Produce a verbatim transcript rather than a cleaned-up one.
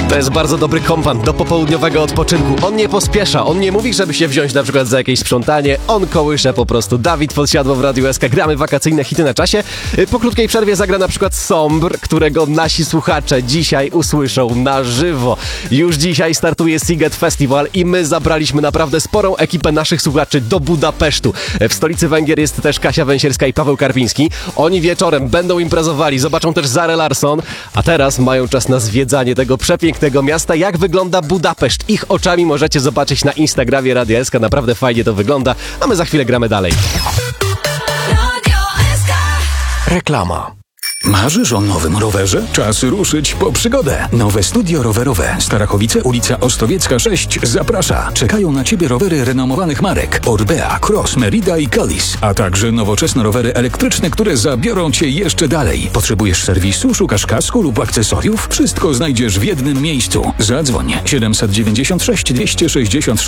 To jest bardzo dobry kompan do popołudniowego odpoczynku. On nie pospiesza, on nie mówi, żeby się wziąć na przykład za jakieś sprzątanie. On kołysze po prostu. Dawid Podsiadło w Radiu S K. Gramy wakacyjne hity na czasie. Po krótkiej przerwie zagra na przykład Sombr, którego nasi słuchacze dzisiaj usłyszą na żywo. Już dzisiaj startuje Sziget Festival i my zabraliśmy naprawdę sporą ekipę naszych słuchaczy do Budapesztu. W stolicy Węgier jest też Kasia Węsierska i Paweł Karpiński. Oni wieczorem będą imprezowali, zobaczą też Zarę Larsson, a teraz mają czas na zwiedzanie tego przepięknego miasta. Jak wygląda Budapeszt? Ich oczami możecie zobaczyć na Instagramie Radia S K. Naprawdę fajnie to wygląda, a my za chwilę gramy dalej. Reklama. Marzysz o nowym rowerze? Czas ruszyć po przygodę. Nowe studio rowerowe Starachowice, ulica Ostowiecka sześć zaprasza. Czekają na Ciebie rowery renomowanych marek Orbea, Cross, Merida i Kalis, a także nowoczesne rowery elektryczne, które zabiorą Cię jeszcze dalej. Potrzebujesz serwisu, szukasz kasku lub akcesoriów? Wszystko znajdziesz w jednym miejscu. Zadzwoń siedem dziewięć sześć dwieście sześćdziesiąt sześć